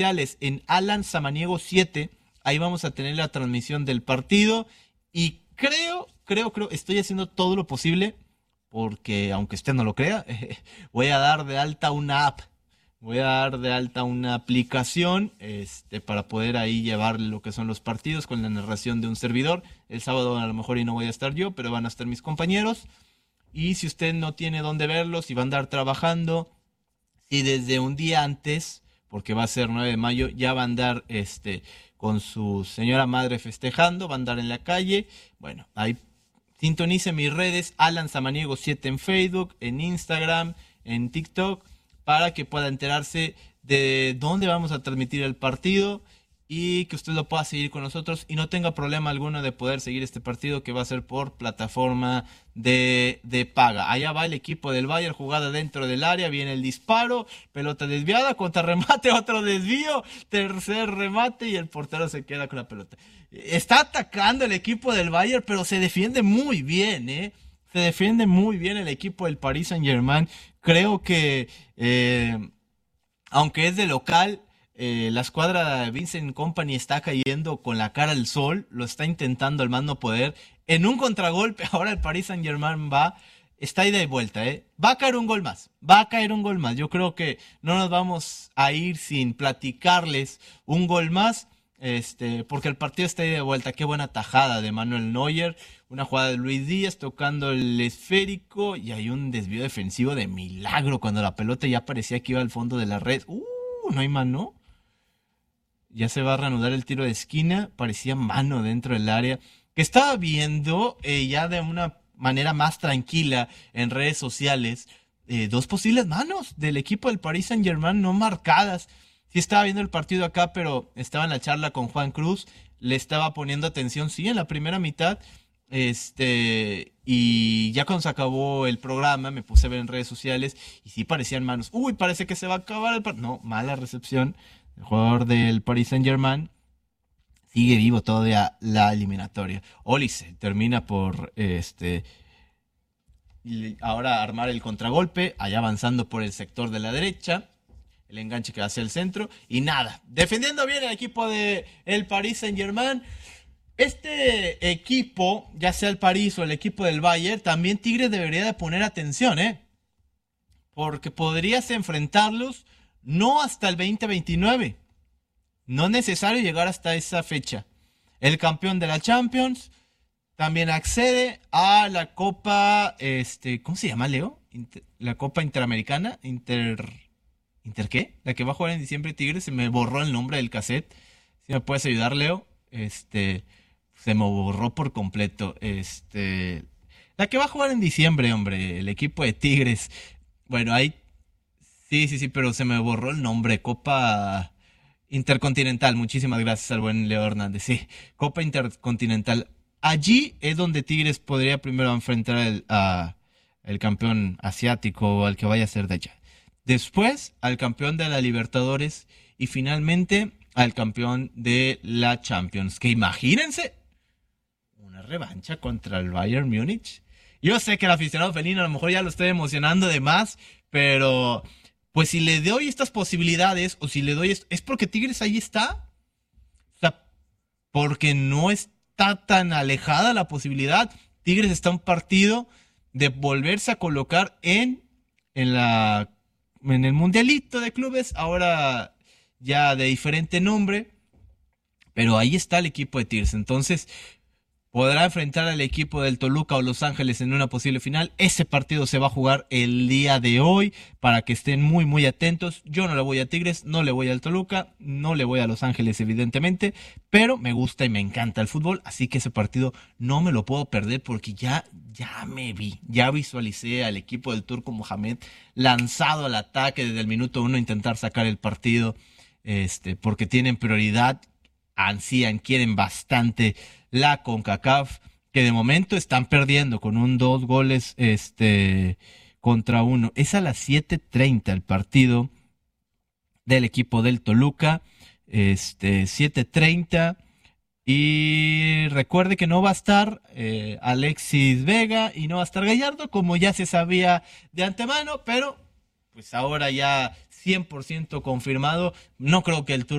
sociales en Alan Samaniego 7. Ahí vamos a tener la transmisión del partido. Y creo, estoy haciendo todo lo posible, porque aunque usted no lo crea, voy a dar de alta una app. Voy a dar de alta una aplicación para poder ahí llevar lo que son los partidos con la narración de un servidor. El sábado a lo mejor y no voy a estar yo, pero van a estar mis compañeros. Y si usted no tiene dónde verlos, si va a andar trabajando, si desde un día antes, porque va a ser 9 de mayo, ya va a andar con su señora madre festejando, va a andar en la calle, bueno, ahí sintonice mis redes, Alan Samaniego 7 en Facebook, en Instagram, en TikTok, para que pueda enterarse de dónde vamos a transmitir el partido y que usted lo pueda seguir con nosotros y no tenga problema alguno de poder seguir este partido, que va a ser por plataforma de paga. Allá va el equipo del Bayern, jugada dentro del área, viene el disparo, pelota desviada, contrarremate, otro desvío, tercer remate y el portero se queda con la pelota. Está atacando el equipo del Bayern, pero se defiende muy bien, Se defiende muy bien el equipo del Paris Saint-Germain. Creo que, aunque es de local, la escuadra de Vincent Kompany está cayendo con la cara al sol, lo está intentando al más no poder. En un contragolpe, ahora el Paris Saint-Germain está ida y vuelta, Va a caer un gol más, Yo creo que no nos vamos a ir sin platicarles un gol más, porque el partido está ida y vuelta. Qué buena tajada de Manuel Neuer, una jugada de Luis Díaz tocando el esférico y hay un desvío defensivo de milagro cuando la pelota ya parecía que iba al fondo de la red. No hay mano. Ya se va a reanudar el tiro de esquina. Parecía mano dentro del área. Que estaba viendo ya de una manera más tranquila en redes sociales. Dos posibles manos del equipo del Paris Saint-Germain no marcadas. Sí estaba viendo el partido acá, pero estaba en la charla con Juan Cruz. Le estaba poniendo atención, sí, en la primera mitad. Y ya cuando se acabó el programa me puse a ver en redes sociales y sí parecían manos. Uy, parece que se va a acabar el partido. No, mala recepción. El jugador del Paris Saint-Germain sigue vivo todavía la eliminatoria. Olise termina por ahora armar el contragolpe, allá avanzando por el sector de la derecha. El enganche que va hacia el centro y nada. Defendiendo bien el equipo de el Paris Saint-Germain. Este equipo, ya sea el París o el equipo del Bayern, también Tigres debería de poner atención, porque podrías enfrentarlos no hasta el 2029. No es necesario llegar hasta esa fecha. El campeón de la Champions también accede a la Copa, ¿cómo se llama, Leo? La Copa Interamericana, ¿Inter qué? La que va a jugar en diciembre Tigres, se me borró el nombre del cassette. Si me puedes ayudar, Leo. Se me borró por completo. La que va a jugar en diciembre, hombre, el equipo de Tigres. Bueno, ahí sí, pero se me borró el nombre. Copa Intercontinental. Muchísimas gracias al buen Leo Hernández. Sí, Copa Intercontinental. Allí es donde Tigres podría primero enfrentar al campeón asiático o al que vaya a ser de allá. Después al campeón de la Libertadores y finalmente al campeón de la Champions. Que imagínense una revancha contra el Bayern Múnich. Yo sé que el aficionado felino a lo mejor ya lo estoy emocionando de más, pero pues si le doy estas posibilidades o si le doy esto, es porque Tigres ahí está. O sea, porque no está tan alejada la posibilidad. Tigres está a un partido de volverse a colocar en el mundialito de clubes, ahora ya de diferente nombre, pero ahí está el equipo de Tigres. Entonces podrá enfrentar al equipo del Toluca o Los Ángeles en una posible final. Ese partido se va a jugar el día de hoy para que estén muy muy atentos. Yo no le voy a Tigres, no le voy al Toluca, no le voy a Los Ángeles evidentemente, pero me gusta y me encanta el fútbol, así que ese partido no me lo puedo perder porque ya visualicé al equipo del Turco Mohamed lanzado al ataque desde el minuto 1 a intentar sacar el partido, porque tienen prioridad, ansían, quieren bastante la CONCACAF, que de momento están perdiendo con 2 goles contra 1. Es a las 7:30 el partido del equipo del Toluca, 7:30. Y recuerde que no va a estar Alexis Vega y no va a estar Gallardo, como ya se sabía de antemano, pero pues ahora ya 100% confirmado. No creo que el